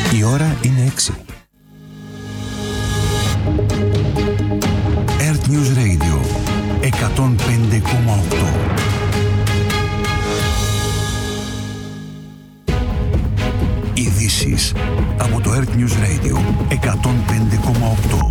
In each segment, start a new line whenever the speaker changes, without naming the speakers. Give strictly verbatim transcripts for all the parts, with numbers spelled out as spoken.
Η ώρα είναι έξι. Earth News Radio εκατόν πέντε κόμμα οκτώ. Ειδήσεις από το Earth News Radio εκατόν πέντε κόμμα οκτώ.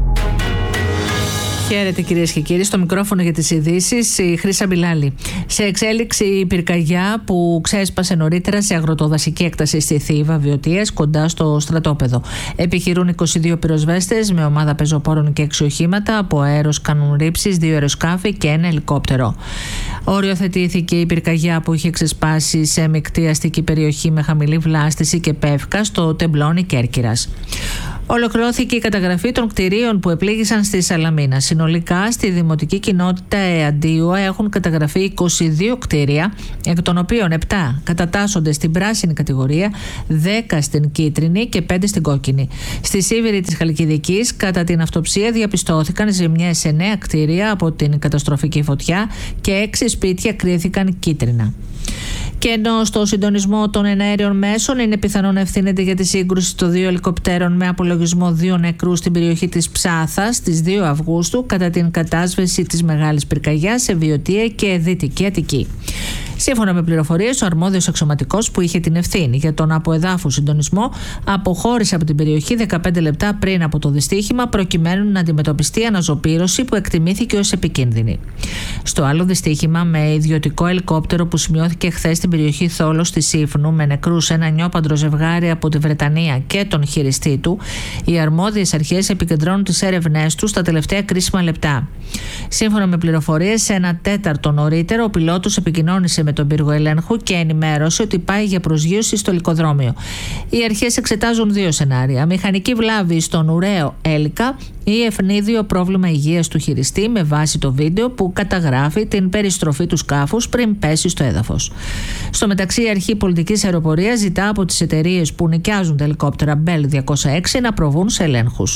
Χαίρετε κυρίες και κύριοι, στο μικρόφωνο για τις ειδήσεις η Χρύσα Μπιλάλη. Σε εξέλιξη η πυρκαγιά που ξέσπασε νωρίτερα σε αγροτοδασική έκταση στη Θήβα Βιωτίας κοντά στο στρατόπεδο. Επιχειρούν είκοσι δύο πυροσβέστες με ομάδα πεζοπόρων και έξι οχήματα. Από αέρος κάνουν ρήψεις, δύο αεροσκάφη και ένα ελικόπτερο. Οριοθετήθηκε η πυρκαγιά που είχε ξεσπάσει σε μεικτή αστική περιοχή με χαμηλή βλάστηση και πεύκα στο τεμπλόνι Κέρκυρας. Ολοκληρώθηκε η καταγραφή των κτηρίων που επλήγησαν στη Σαλαμίνα. Συνολικά στη δημοτική κοινότητα Εαντίου έχουν καταγραφεί είκοσι δύο κτίρια, εκ των οποίων επτά κατατάσσονται στην πράσινη κατηγορία, δέκα στην κίτρινη και πέντε στην κόκκινη. Στη Σίβηρη της Χαλκιδικής, κατά την αυτοψία, διαπιστώθηκαν ζημιές σε νέα κτίρια από την καταστροφική φωτιά και έξι σπίτια κρίθηκαν κίτρινα. Και ενώ στο συντονισμό των εναέριων μέσων είναι πιθανό να ευθύνεται για τη σύγκρουση των δύο ελικοπτέρων με απολογισμό δύο νεκρούς στην περιοχή της Ψάθας στις δύο Αυγούστου κατά την κατάσβεση της μεγάλης πυρκαγιάς σε Βιωτία και Δυτική Αττική. Σύμφωνα με πληροφορίες, ο αρμόδιος αξιωματικός που είχε την ευθύνη για τον αποεδάφου συντονισμό αποχώρησε από την περιοχή δεκαπέντε λεπτά πριν από το δυστύχημα, προκειμένου να αντιμετωπιστεί αναζωπήρωση που εκτιμήθηκε ως επικίνδυνη. Στο άλλο δυστύχημα, με ιδιωτικό ελικόπτερο που σημειώθηκε χθες στην περιοχή Θόλος της Σύφνου, με νεκρούς ένα νιόπαντρο ζευγάρι από τη Βρετανία και τον χειριστή του, οι αρμόδιες αρχές επικεντρώνουν τις έρευνές τους στα τελευταία κρίσιμα λεπτά. Σύμφωνα με πληροφορίες, ένα τέταρτο νωρίτερο ο πιλότος επικοινώνησε με τον πύργο ελέγχου και ενημέρωσε ότι πάει για προσγείωση στο ελικοδρόμιο. Οι αρχές εξετάζουν δύο σενάρια: μηχανική βλάβη στον ουραίο έλικα ή ευνίδιο πρόβλημα υγείας του χειριστή, με βάση το βίντεο που καταγράφει την περιστροφή του σκάφους πριν πέσει στο έδαφος. Στο μεταξύ, η Αρχή Πολιτικής Αεροπορίας ζητά από τις εταιρείες που νοικιάζουν τα ελικόπτερα Bell διακόσια έξι να προβούν σε ελέγχους.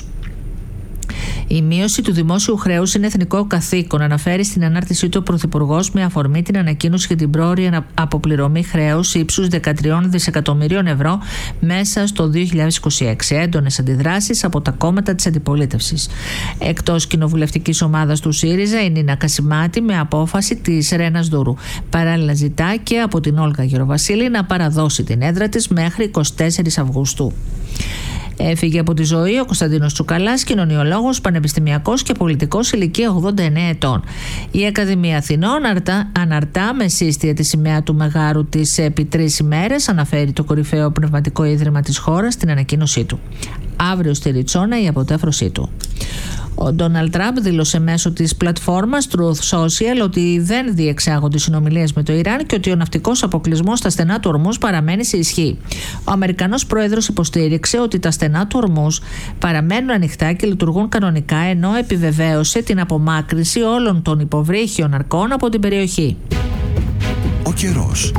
Η μείωση του δημόσιου χρέους είναι εθνικό καθήκον, αναφέρει στην ανάρτησή του ο Πρωθυπουργός με αφορμή την ανακοίνωση για την πρόωρη αποπληρωμή χρέους ύψους δεκατρία δισεκατομμυρίων ευρώ μέσα στο δύο χιλιάδες είκοσι έξι. Έντονες αντιδράσεις από τα κόμματα της αντιπολίτευσης. Εκτός κοινοβουλευτικής ομάδας του ΣΥΡΙΖΑ, η Νίνα Κασιμάτη με απόφαση της Ρένας Δούρου. Παράλληλα, ζητά και από την Όλγα Γεροβασίλη να παραδώσει την έδρα της μέχρι εικοστή τέταρτη Αυγούστου. Έφυγε από τη ζωή ο Κωνσταντίνος Τσουκαλάς, κοινωνιολόγος, πανεπιστημιακός και πολιτικός, ηλικία ογδόντα εννέα ετών. Η Ακαδημία Αθηνών αναρτά, αναρτά με σύστια τη σημαία του Μεγάρου της επί τρεις ημέρες, αναφέρει το κορυφαίο πνευματικό ίδρυμα της χώρας στην ανακοίνωσή του. Αύριο στη Ριτσόνα η αποτέφρωσή του. Ο Ντόναλντ Τραμπ δήλωσε μέσω της πλατφόρμας Truth Social ότι δεν διεξάγονται συνομιλίες με το Ιράν και ότι ο ναυτικός αποκλεισμός στα στενά του Ορμούζ παραμένει σε ισχύ. Ο Αμερικανός πρόεδρος υποστήριξε ότι τα στενά του Ορμούζ παραμένουν ανοιχτά και λειτουργούν κανονικά, ενώ επιβεβαίωσε την απομάκρυνση όλων των υποβρύχιων αρκών από την περιοχή.
Ο καιρός.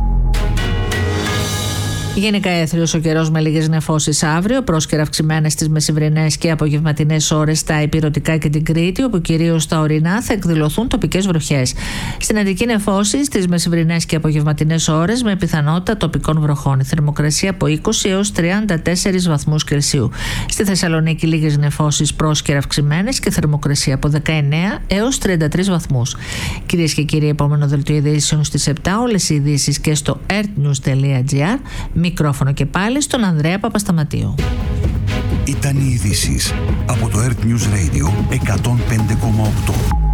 Γενικά έθριος ο καιρός με λίγες νεφώσεις αύριο, πρόσκαιρα αυξημένες στις μεσημβρινές και απογευματινές ώρες στα Ηπειρωτικά και την Κρήτη, όπου κυρίως στα ορεινά θα εκδηλωθούν τοπικές βροχές. Στην Αττική νεφώσεις στις μεσημβρινές και απογευματινές ώρες με πιθανότητα τοπικών βροχών. Η θερμοκρασία από είκοσι έως τριάντα τέσσερις βαθμούς Κελσίου. Στη Θεσσαλονίκη λίγες νεφώσεις πρόσκαιρα αυξημένες και θερμοκρασία από δεκαεννέα έως τριάντα τρεις βαθμούς. Κυρίες και κύριοι, επόμενο δελτίο ειδήσεων στις επτά. Όλες οι ειδήσεις και στο earthnews τελεία gr. Μικρόφωνο και πάλι στον Ανδρέα Παπασταματίου.
Ήταν οι ειδήσεις από το Earth News Radio εκατόν πέντε κόμμα οκτώ.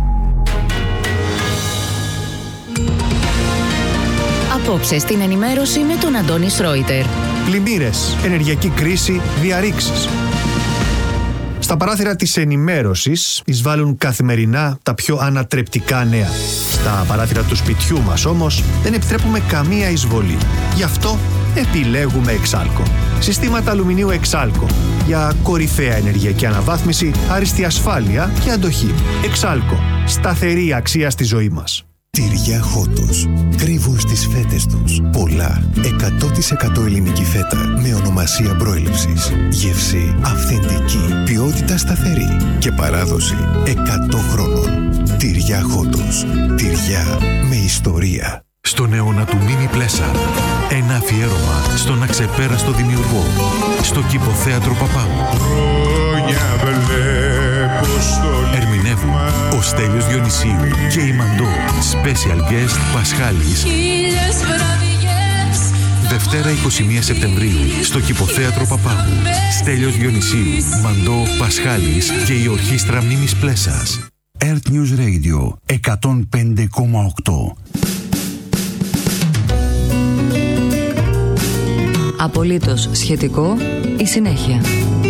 Απόψε στην ενημέρωση με τον Αντώνη Σρόιτερ.
Πλημμύρες, ενεργειακή κρίση, διαρρήξεις. Στα παράθυρα της ενημέρωσης εισβάλλουν καθημερινά τα πιο ανατρεπτικά νέα. Στα παράθυρα του σπιτιού μας όμως δεν επιτρέπουμε καμία εισβολή. Γι' αυτό επιλέγουμε Εξάλκο. Συστήματα αλουμινίου Εξάλκο για κορυφαία ενεργειακή αναβάθμιση, άριστη ασφάλεια και αντοχή. Εξάλκο. Σταθερή αξία στη ζωή μας.
Τυριά Χότος. Κρύβουν στις φέτες τους πολλά. εκατό τοις εκατό ελληνική φέτα με ονομασία προέλευσης. Γεύση αυθεντική. Ποιότητα σταθερή. Και παράδοση εκατό χρόνων. Τυριά Χότος. Τυριά με ιστορία.
στον αιώνα του Μίμη Πλέσα. Ένα αφιέρωμα στον αξεπέραστο δημιουργό, στο Κηποθέατρο Παπάγου. Ερμηνεύουν ο Στέλιος Διονυσίου και η Μαντώ. Special guest Πασχάλης. Δευτέρα εικοστή πρώτη Σεπτεμβρίου στο Κηποθέατρο Παπάγου. Στέλιος Διονυσίου, Μαντώ, Πασχάλης και η Ορχήστρα Μίμης Πλέσας.
Earth News Radio εκατόν πέντε κόμμα οκτώ.
Απολύτως σχετικό η συνέχεια.